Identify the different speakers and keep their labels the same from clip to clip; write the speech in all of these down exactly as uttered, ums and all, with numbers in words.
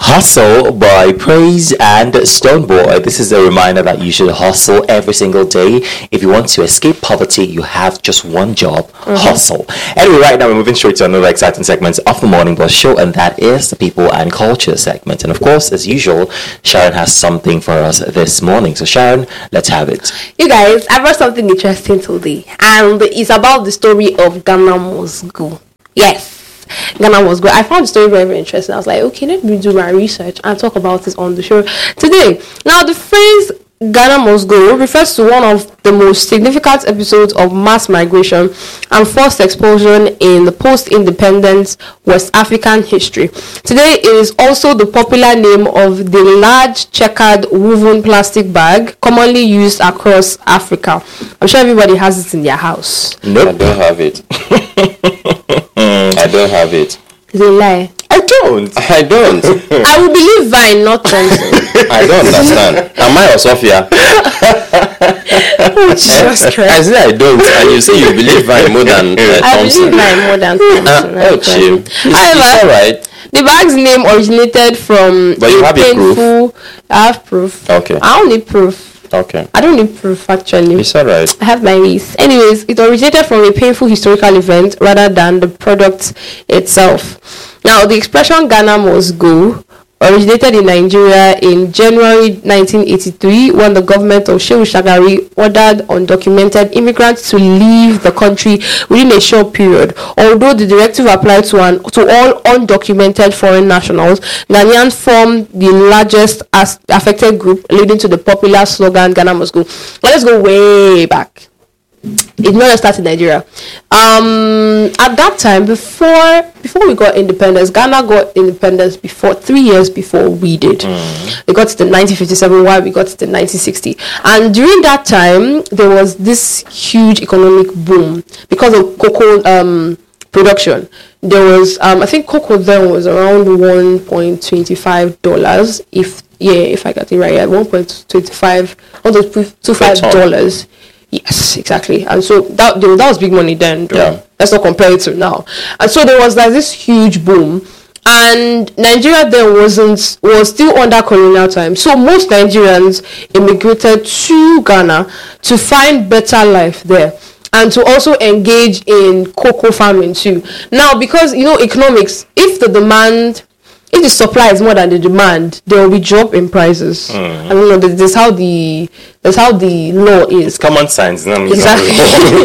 Speaker 1: Hustle by Praise and Stoneboy. This is a reminder that you should hustle every single day. If you want to escape poverty, you have just one job, mm-hmm. hustle. Anyway, right now we're moving straight to another exciting segment of the Morning Bus Show, and that is the People and Culture segment. And of course, as usual, Sharon has something for us this morning. So Sharon, let's have it.
Speaker 2: You guys, I brought something interesting today, and it's about the story of Ghana Must Go. Yes. Ghana Must Go. I found the story very, very interesting. I was like, okay, let me do my research and talk about this on the show today. Now, the phrase Ghana Must Go refers to one of the most significant episodes of mass migration and forced expulsion in the post-independence West African history. Today, it is also the popular name of the large checkered woven plastic bag commonly used across Africa. I'm sure everybody has it in their house.
Speaker 3: Nope. I don't have it. I don't have it.
Speaker 2: It's a lie.
Speaker 1: I don't.
Speaker 3: I don't.
Speaker 2: I will believe Vine, not Thompson.
Speaker 3: I don't understand. Am I or Sophia?
Speaker 2: Oh, Jesus Christ.
Speaker 3: I say I don't, and you say you believe Vine more than uh,
Speaker 2: I
Speaker 3: Thompson.
Speaker 2: believe Vine more than Thompson.
Speaker 3: Uh, oh, chill. It's,
Speaker 2: However,
Speaker 3: it's all right.
Speaker 2: The bag's name originated from
Speaker 3: but you
Speaker 2: a
Speaker 3: have
Speaker 2: painful...
Speaker 3: proof?
Speaker 2: I have proof.
Speaker 3: Okay.
Speaker 2: I don't need proof.
Speaker 3: Okay.
Speaker 2: I don't need proof, actually.
Speaker 3: It's all right.
Speaker 2: I have my ways. Anyways, it originated from a painful historical event rather than the product itself. Now, the expression Ghana Must Go originated in Nigeria in January nineteen eighty-three when the government of Shehu Shagari ordered undocumented immigrants to leave the country within a short period. Although the directive applied to an, to all undocumented foreign nationals, Ghanaians formed the largest as affected group, leading to the popular slogan Ghana Must Go. Let's go way back. It not start in Nigeria. Um, at that time, before before we got independence, Ghana got independence before three years before we did. Mm. We got it in nineteen fifty-seven, while we got it in nineteen sixty. And during that time, there was this huge economic boom because of cocoa um, production. There was, um, I think, cocoa then was around one point two five dollars. If yeah, if I got it right, yeah, one point two five, one point two five dollars. Yes, exactly. And so that that was big money then.
Speaker 3: Yeah.
Speaker 2: Let's not compare it to now. And so there was like this huge boom. And Nigeria then wasn't was still under colonial time. So most Nigerians immigrated to Ghana to find better life there and to also engage in cocoa farming too. Now, because you know economics, if the demand If the supply is more than the demand, there will be drop in prices. Mm. I mean, you know, that's how the that's how the law is.
Speaker 1: It's common sense. No,
Speaker 2: exactly.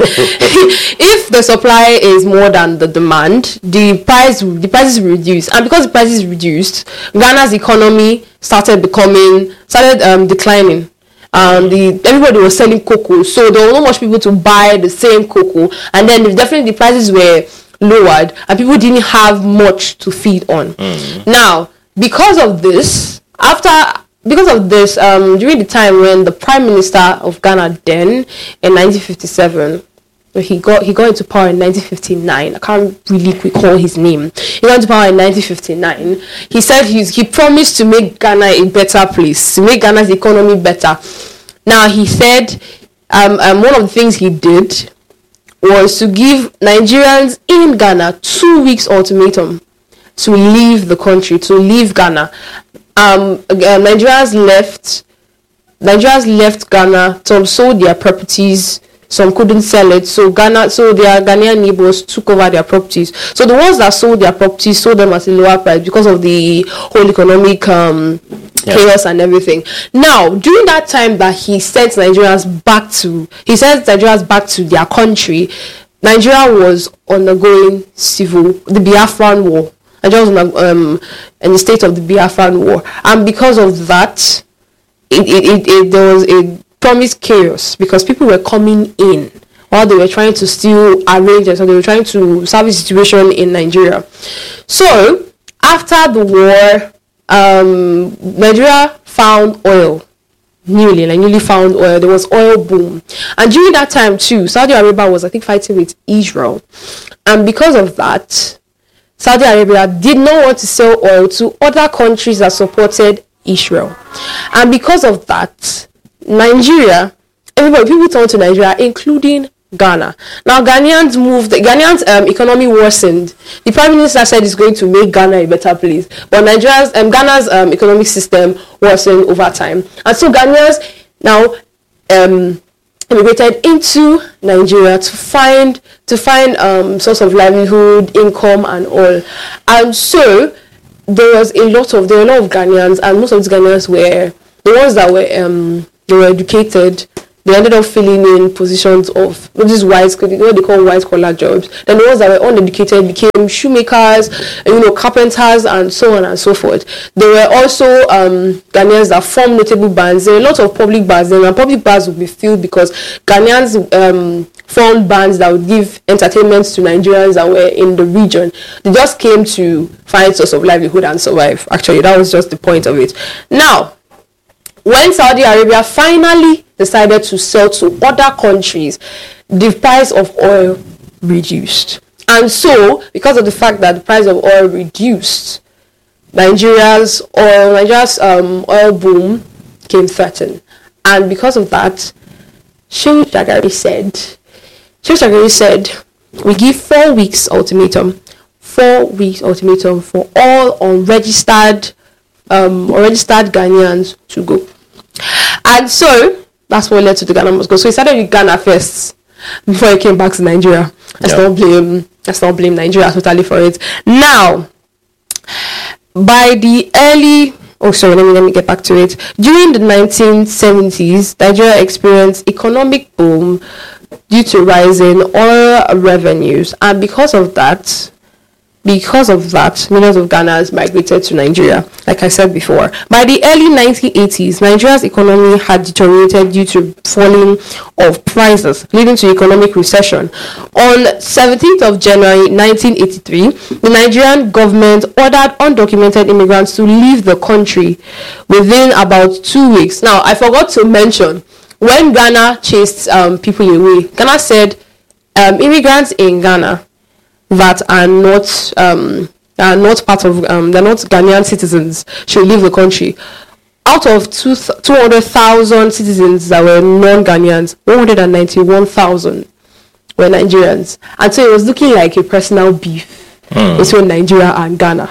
Speaker 2: If the supply is more than the demand, the price the prices reduce, and because the prices reduced, Ghana's economy started becoming started um, declining. Um, the everybody was selling cocoa, so there were not much people to buy the same cocoa, and then definitely the prices were lowered and people didn't have much to feed on. Mm. Now, because of this, after because of this, um, during the time when the Prime Minister of Ghana then in nineteen fifty-seven, he got he got into power in nineteen fifty-nine. I can't really recall his name. He got into power in nineteen fifty-nine. He said he's, he promised to make Ghana a better place, to make Ghana's economy better. Now, he said um, um, one of the things he did was to give Nigerians in Ghana two weeks ultimatum to leave the country, to leave Ghana. Um, uh, Nigerians left. Nigerians left Ghana. Some sold their properties. Some couldn't sell it. So Ghana, so their Ghanaian neighbors took over their properties. So the ones that sold their properties sold them at a lower price because of the whole economic um, yeah. chaos and everything. Now, during that time that he sent Nigerians back to, he sent Nigerians back to their country, Nigeria was undergoing civil, the Biafran War. Nigeria was um, in the state of the Biafran War, and because of that, it it, it, it there was a promised chaos because people were coming in while they were trying to still arrange it, so they were trying to salvage the situation in Nigeria. So after the war, um, Nigeria found oil. Newly, like newly found oil. There was oil boom, and during that time too, Saudi Arabia was, I think, fighting with Israel, and because of that, Saudi Arabia did not want to sell oil to other countries that supported Israel, and because of that, Nigeria, everybody, people turned to Nigeria, including Ghana. Now, Ghanaians moved, the Ghanaians' um, economy worsened. The Prime Minister said it's going to make Ghana a better place, but Nigeria's, um, Ghana's um, economic system worsened over time. And so Ghanaians now um, immigrated into Nigeria to find to find um, source of livelihood, income, and all. And so there was a lot of there were a lot of Ghanaians, and most of these Ghanaians were the ones that were um, they were educated. They ended up filling in positions of what is white, what they call white collar jobs. Then the ones that were uneducated became shoemakers, you know, carpenters, and so on and so forth. There were also um, Ghanaians that formed notable bands. There were a lot of public bands, and public bands would be filled because Ghanaians um, formed bands that would give entertainment to Nigerians that were in the region. They just came to find source of livelihood and survive. Actually, that was just the point of it. Now, when Saudi Arabia finally decided to sell to other countries, the price of oil reduced. And so, because of the fact that the price of oil reduced, Nigeria's oil, Nigeria's um, oil boom came threatened. And because of that, Shehu Shagari said, Shehu Shagari said, we give four weeks ultimatum, four weeks ultimatum for all unregistered, um, unregistered Ghanaians to go. And so that's what led to the Ghana must go. So he started with Ghana first before he came back to Nigeria. Let's yeah. not blame let's not blame Nigeria totally for it. Now, by the early oh sorry, let me let me get back to it. During the nineteen seventies, Nigeria experienced economic boom due to rising oil revenues, and because of that, Because of that, millions of Ghanaians migrated to Nigeria, like I said before. By the early nineteen eighties, Nigeria's economy had deteriorated due to falling of prices, leading to economic recession. On seventeenth of January nineteen eighty-three, the Nigerian government ordered undocumented immigrants to leave the country within about two weeks. Now, I forgot to mention, when Ghana chased um, people away, Ghana said um, immigrants in Ghana that are not um are not part of um they're not Ghanaian citizens should leave the country. Out of two two hundred thousand citizens that were non-Ghanaians, one hundred and ninety-one thousand were Nigerians, and so it was looking like a personal beef mm. between Nigeria and Ghana.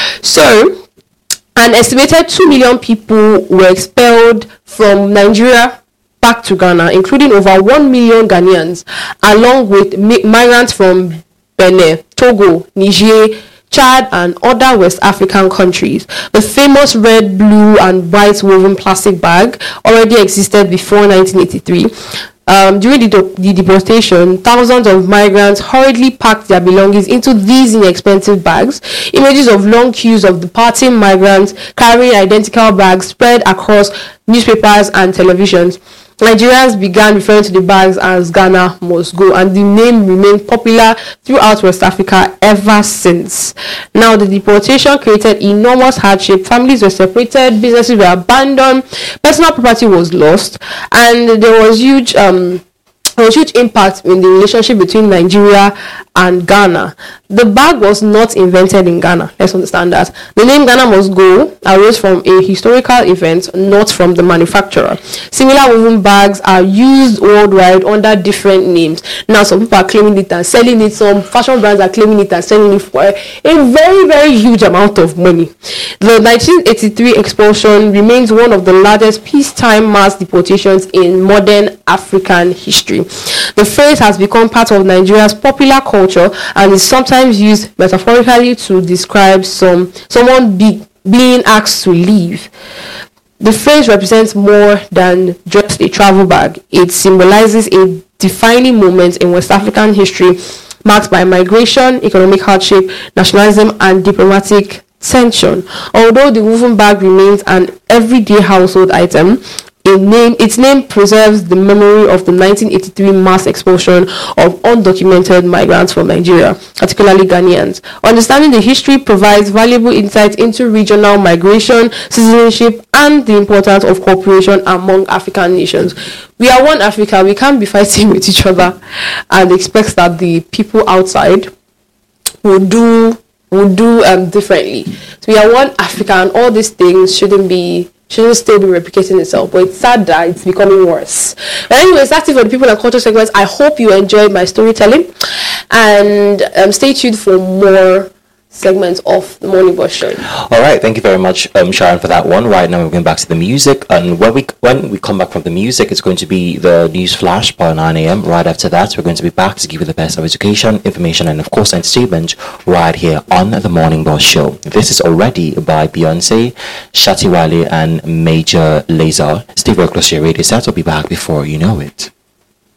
Speaker 2: So, an estimated two million people were expelled from Nigeria back to Ghana, including over one million Ghanaians, along with mi- migrants from Benin, Togo, Niger, Chad, and other West African countries. The famous red, blue, and white woven plastic bag already existed before nineteen eighty-three. Um, during the, de- the deportation, thousands of migrants hurriedly packed their belongings into these inexpensive bags. Images of long queues of departing migrants carrying identical bags spread across newspapers and televisions. Nigerians began referring to the bags as Ghana must go, and the name remained popular throughout West Africa ever since. Now, the deportation created enormous hardship. Families were separated, businesses were abandoned, personal property was lost, and there was huge um there was huge impact in the relationship between Nigeria and Ghana. The bag was not invented in Ghana. Let's understand that. The name Ghana must go arose from a historical event, not from the manufacturer. Similar woven bags are used worldwide under different names. Now, some people are claiming it and selling it. Some fashion brands are claiming it and selling it for a very, very huge amount of money. The nineteen eighty-three expulsion remains one of the largest peacetime mass deportations in modern African history. The phrase has become part of Nigeria's popular culture and is sometimes used metaphorically to describe some someone be, being asked to leave. The phrase represents more than just a travel bag. It symbolizes a defining moment in West African history marked by migration, economic hardship, nationalism, and diplomatic tension. Although the woven bag remains an everyday household item, A name, its name preserves the memory of the nineteen eighty-three mass expulsion of undocumented migrants from Nigeria, particularly Ghanaians. Understanding the history provides valuable insight into regional migration, citizenship, and the importance of cooperation among African nations. We are one Africa. We can't be fighting with each other and expect that the people outside will do would do um, differently. So we are one Africa, and all these things shouldn't be shouldn't still be replicating itself. But it's sad that it's becoming worse. But anyways, that's it for the people and culture segments. I hope you enjoyed my storytelling, and um, stay tuned for more segments of the Morning Bus Show.
Speaker 1: All right, thank you very much, um, Sharon, for that one. Right now, we're going back to the music, and when we when we come back from the music, it's going to be the news flash by nine a.m. Right after that, we're going to be back to give you the best of education, information, and of course, entertainment right here on the Morning Bus Show. This is Already by Beyonce, Shati Wale, and Major Lazer. Stay very close to your radio set. We'll be back before you know it.